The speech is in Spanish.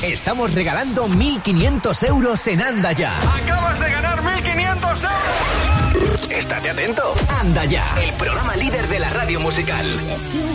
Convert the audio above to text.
Estamos regalando 1.500 euros en Anda Ya. ¡Acabas de ganar 1.500 euros! Estate atento. Anda Ya, el programa líder de la radio musical.